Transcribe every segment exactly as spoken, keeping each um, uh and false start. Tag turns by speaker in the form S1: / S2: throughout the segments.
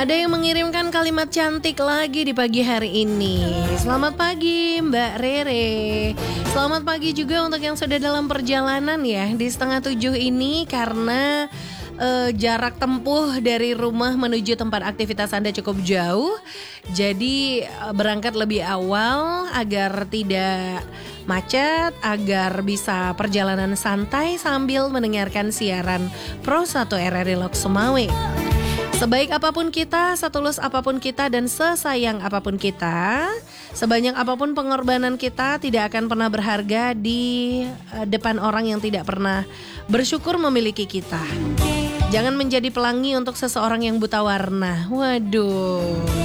S1: Ada yang mengirimkan kalimat cantik lagi di pagi hari ini. Selamat pagi Mbak Rere. Selamat pagi juga untuk yang sudah dalam perjalanan ya di setengah tujuh ini, karena uh, jarak tempuh dari rumah menuju tempat aktivitas Anda cukup jauh. Jadi uh, berangkat lebih awal agar tidak macet, agar bisa perjalanan santai sambil mendengarkan siaran Pro satu R R I Lok Sumawe. Sebaik apapun kita, setulus apapun kita, dan sesayang apapun kita, sebanyak apapun pengorbanan kita, tidak akan pernah berharga di depan orang yang tidak pernah bersyukur memiliki kita. Jangan menjadi pelangi untuk seseorang yang buta warna. Waduh.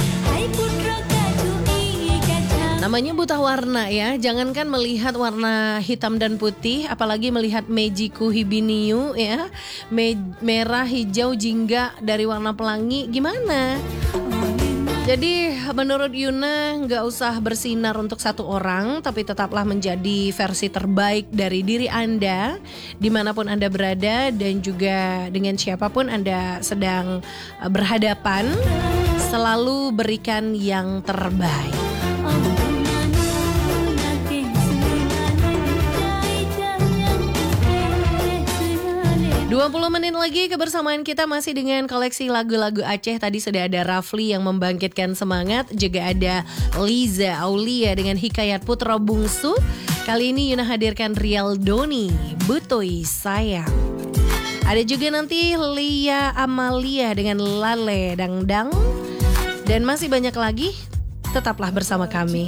S1: Namanya buta warna ya. Jangankan melihat warna hitam dan putih, apalagi melihat Mejiku Hibiniu ya, Me- merah, hijau, jingga dari warna pelangi. Gimana? Jadi menurut Yuna gak usah bersinar untuk satu orang, tapi tetaplah menjadi versi terbaik dari diri Anda dimanapun Anda berada, dan juga dengan siapapun Anda sedang berhadapan. Selalu berikan yang terbaik. dua puluh menit lagi kebersamaan kita masih dengan koleksi lagu-lagu Aceh. Tadi sudah ada Rafli yang membangkitkan semangat, juga ada Liza Aulia dengan Hikayat Putra Bungsu. Kali ini Yuna hadirkan Rial Doni, Butoi Sayang. Ada juga nanti Lia Amalia dengan Lale Dangdang. Dan masih banyak lagi, tetaplah bersama kami.